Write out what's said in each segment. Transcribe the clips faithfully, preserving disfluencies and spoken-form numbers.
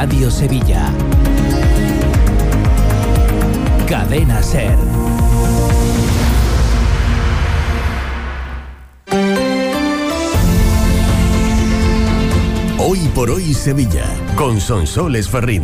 Radio Sevilla. Cadena SER. Hoy por hoy Sevilla, con Sonsoles Ferrín.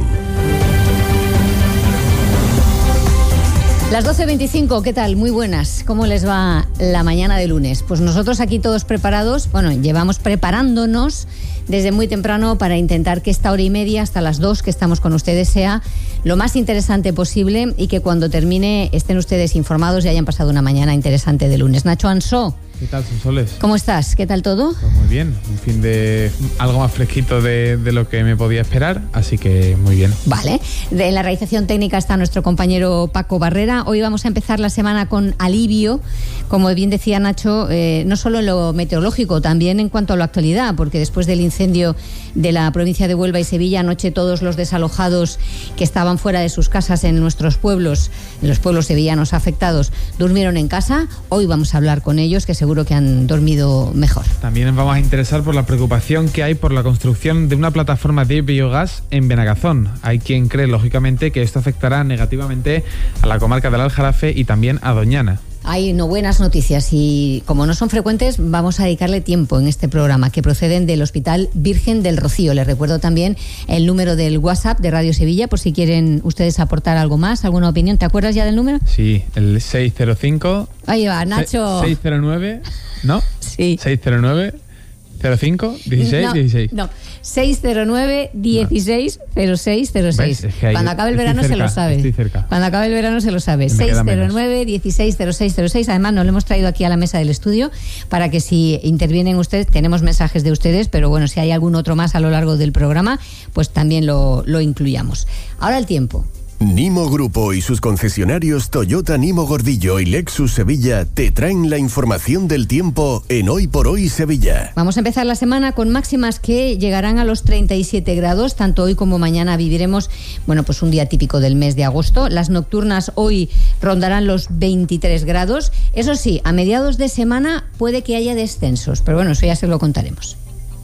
Las doce veinticinco, ¿qué tal? Muy buenas. ¿Cómo les va la mañana de lunes? Pues nosotros aquí todos preparados, bueno, llevamos preparándonos desde muy temprano para intentar que esta hora y media, hasta las dos que estamos con ustedes, sea lo más interesante posible y que cuando termine estén ustedes informados y hayan pasado una mañana interesante de lunes. Nacho Ansó. ¿Qué tal, Sonsoles? ¿Cómo estás? ¿Qué tal todo? Pues muy bien, un fin de algo más fresquito de, de lo que me podía esperar, así que muy bien. Vale, de, en la realización técnica está nuestro compañero Paco Barrera. Hoy vamos a empezar la semana con alivio, como bien decía Nacho, eh, no solo en lo meteorológico, también en cuanto a la actualidad, porque después del incendio de la provincia de Huelva y Sevilla, anoche todos los desalojados que estaban fuera de sus casas en nuestros pueblos, en los pueblos sevillanos afectados, durmieron en casa. Hoy vamos a hablar con ellos, que seguro que han dormido mejor. También nos vamos a interesar por la preocupación que hay por la construcción de una plataforma de biogás en Benagazón. Hay quien cree, lógicamente, que esto afectará negativamente a la comarca del Aljarafe y también a Doñana. Hay no buenas noticias y como no son frecuentes vamos a dedicarle tiempo en este programa, que proceden del Hospital Virgen del Rocío. Les recuerdo también el número del WhatsApp de Radio Sevilla por si quieren ustedes aportar algo más, alguna opinión. ¿Te acuerdas ya del número? Sí, el seis cero cinco... Ahí va, Nacho. seis cero nueve, ¿no? Sí. seis cero nueve cero cinco dieciséis no, dieciséis. No, seis cero nueve dieciséis cero seis cero seis. Es que hay, Cuando acabe el verano cerca, se lo sabe. Estoy cerca. Cuando acabe el verano se lo sabe. seis cero nueve dieciséis cero seis cero seis. Además, nos lo hemos traído aquí a la mesa del estudio para que si intervienen ustedes, tenemos mensajes de ustedes, pero bueno, si hay algún otro más a lo largo del programa, pues también lo, lo incluyamos. Ahora el tiempo. Nimo Grupo y sus concesionarios Toyota Nimo Gordillo y Lexus Sevilla te traen la información del tiempo en Hoy por Hoy Sevilla. Vamos a empezar la semana con máximas que llegarán a los treinta y siete grados. Tanto hoy como mañana viviremos, bueno, pues un día típico del mes de agosto. Las nocturnas hoy rondarán los veintitrés grados. Eso sí, a mediados de semana puede que haya descensos, pero bueno, eso ya se lo contaremos.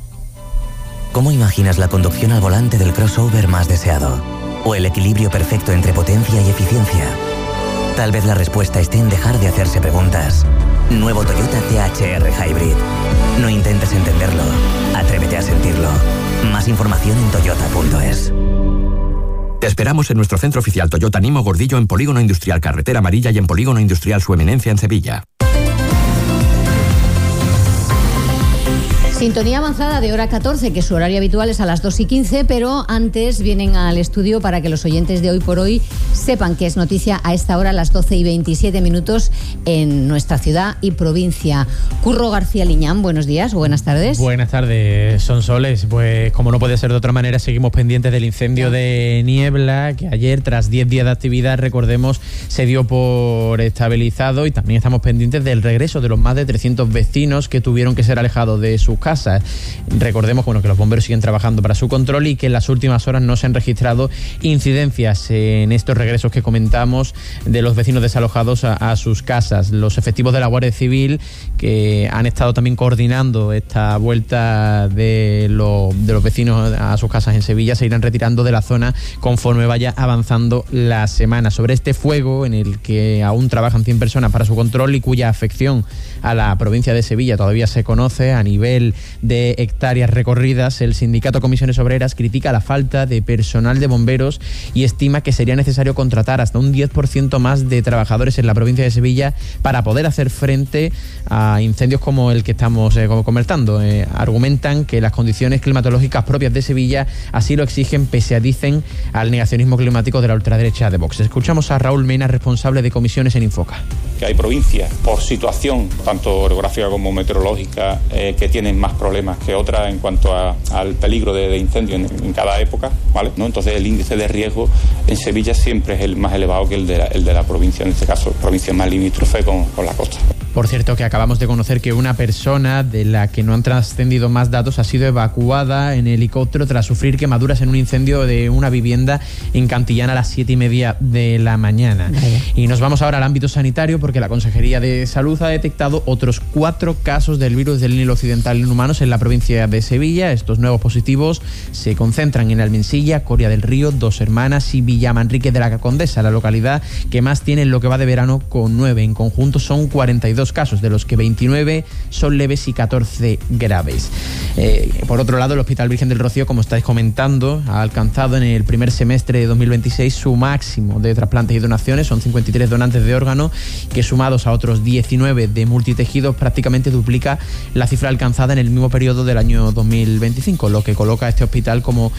¿Cómo imaginas la conducción al volante del crossover más deseado? ¿O el equilibrio perfecto entre potencia y eficiencia? Tal vez la respuesta esté en dejar de hacerse preguntas. Nuevo Toyota T H R Hybrid. No intentes entenderlo, atrévete a sentirlo. Más información en toyota punto es. Te esperamos en nuestro centro oficial Toyota Nimo Gordillo en Polígono Industrial Carretera Amarilla y en Polígono Industrial Su Eminencia en Sevilla. Sintonía avanzada de hora catorce, que su horario habitual es a las dos y quince, pero antes vienen al estudio para que los oyentes de Hoy por Hoy sepan que es noticia a esta hora, a las doce y veintisiete minutos, en nuestra ciudad y provincia. Curro García Liñán, buenos días, buenas tardes. Buenas tardes, Sonsoles. Pues como no puede ser de otra manera, seguimos pendientes del incendio de Niebla, que ayer, tras diez días de actividad, recordemos, se dio por estabilizado, y también estamos pendientes del regreso de los más de trescientos vecinos que tuvieron que ser alejados de sus casas. Recordemos bueno, que los bomberos siguen trabajando para su control y que en las últimas horas no se han registrado incidencias en estos regresos que comentamos de los vecinos desalojados a, a sus casas. Los efectivos de la Guardia Civil, que han estado también coordinando esta vuelta de, lo, de los vecinos a sus casas en Sevilla, se irán retirando de la zona conforme vaya avanzando la semana. Sobre este fuego, en el que aún trabajan cien personas para su control y cuya afección a la provincia de Sevilla todavía se conoce a nivel de hectáreas recorridas, el sindicato Comisiones Obreras critica la falta de personal de bomberos y estima que sería necesario contratar hasta un diez por ciento más de trabajadores en la provincia de Sevilla para poder hacer frente a incendios como el que estamos eh, comentando. Eh, argumentan que las condiciones climatológicas propias de Sevilla así lo exigen, pese a, dicen, al negacionismo climático de la ultraderecha de Vox. Escuchamos a Raúl Mena, responsable de Comisiones en Infoca. Que hay provincias, por situación, tanto orográfica como meteorológica, eh, que tienen más problemas que otras en cuanto a, al peligro de, de incendio en, en cada época, ¿vale? ¿No? Entonces el índice de riesgo en Sevilla siempre es el más elevado que el de la, el de la provincia, en este caso, provincia más limítrofe con, con la costa. Por cierto, que acabamos de conocer que una persona de la que no han trascendido más datos ha sido evacuada en helicóptero tras sufrir quemaduras en un incendio de una vivienda en Cantillana a las siete y media de la mañana. Vaya. Y nos vamos ahora al ámbito sanitario porque la Consejería de Salud ha detectado otros cuatro casos del virus del Nilo Occidental en humanos en la provincia de Sevilla. Estos nuevos positivos se concentran en Almensilla, Coria del Río, Dos Hermanas y Villamanrique de la Condesa, la localidad que más tiene en lo que va de verano, con nueve. En conjunto son cuarenta y dos casos, de los que veintinueve son leves y catorce graves. Eh, por otro lado, el Hospital Virgen del Rocío, como estáis comentando, ha alcanzado en el primer semestre de dos mil veintiséis su máximo de trasplantes y donaciones. Son cincuenta y tres donantes de órganos, que sumados a otros diecinueve de multitejidos prácticamente duplica la cifra alcanzada en el mismo periodo del año dos mil veinticinco, lo que coloca a este hospital como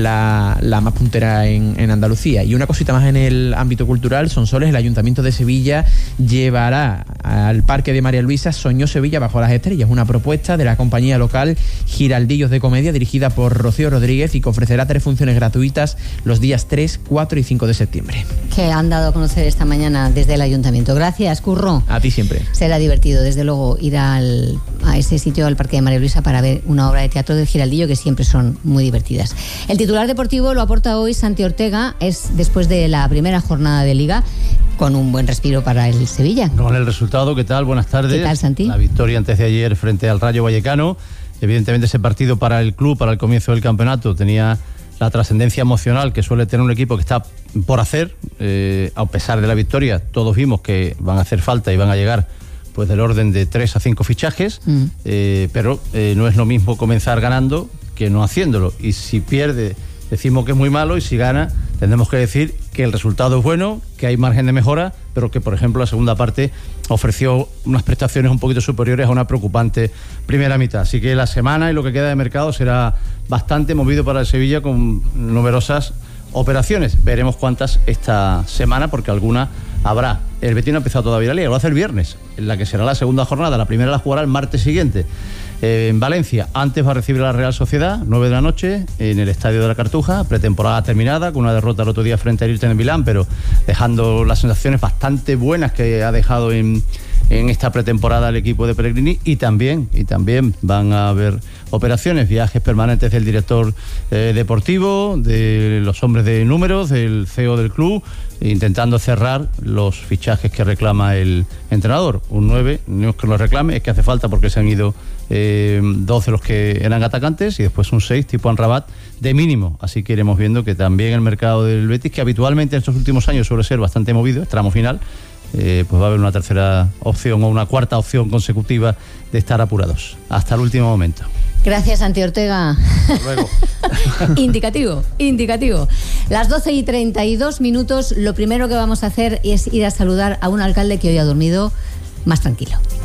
la, la más puntera en, en Andalucía. Y una cosita más en el ámbito cultural: Sonsoles, el Ayuntamiento de Sevilla llevará al Parque de María Luisa Soñó Sevilla bajo las estrellas, una propuesta de la compañía local Giraldillos de Comedia, dirigida por Rocío Rodríguez, y que ofrecerá tres funciones gratuitas los días tres, cuatro y cinco de septiembre. Que han dado a conocer esta mañana desde el Ayuntamiento. Gracias, Curro. A ti siempre. Será divertido, desde luego, ir al, a ese sitio, al Parque de María Luisa, para ver una obra de teatro del Giraldillo, que siempre son muy divertidas. El titular deportivo lo aporta hoy Santi Ortega. Es después de la primera jornada de Liga, con un buen respiro para el Sevilla. Con el resultado, ¿qué tal? Buenas tardes. ¿Qué tal, Santi? La victoria antes de ayer frente al Rayo Vallecano. Evidentemente ese partido para el club, para el comienzo del campeonato, tenía la trascendencia emocional que suele tener un equipo que está por hacer. Eh, a pesar de la victoria, todos vimos que van a hacer falta y van a llegar pues del orden de tres a cinco fichajes, mm. eh, pero eh, no es lo mismo comenzar ganando que no haciéndolo. Y si pierde, decimos que es muy malo, y si gana, tendremos que decir que el resultado es bueno, que hay margen de mejora, pero que, por ejemplo, la segunda parte ofreció unas prestaciones un poquito superiores a una preocupante primera mitad. Así que la semana y lo que queda de mercado será bastante movido para el Sevilla, con numerosas operaciones. Veremos cuántas esta semana, porque alguna habrá. El Betis no ha empezado todavía la Liga, lo hace el viernes, en la que será la segunda jornada. La primera la jugará el martes siguiente eh, en Valencia. Antes va a recibir a la Real Sociedad, nueve de la noche, en el Estadio de la Cartuja. Pretemporada terminada, con una derrota el otro día frente al Irten en Milán, pero dejando las sensaciones bastante buenas que ha dejado en, en esta pretemporada el equipo de Pellegrini. Y también, y también van a haber operaciones, viajes permanentes del director eh, deportivo, de los hombres de números, del C E O del club, intentando cerrar los fichajes que reclama el entrenador. Un nueve, no es que lo reclame, es que hace falta, porque se han ido eh, dos de los que eran atacantes, y después un seis tipo Anrabat de mínimo. Así que iremos viendo que también el mercado del Betis, que habitualmente en estos últimos años suele ser bastante movido, es tramo final, eh, pues va a haber una tercera opción o una cuarta opción consecutiva de estar apurados hasta el último momento. Gracias, Santi Ortega. Hasta luego. Indicativo, indicativo. Las doce y treinta y dos minutos, lo primero que vamos a hacer es ir a saludar a un alcalde que hoy ha dormido más tranquilo.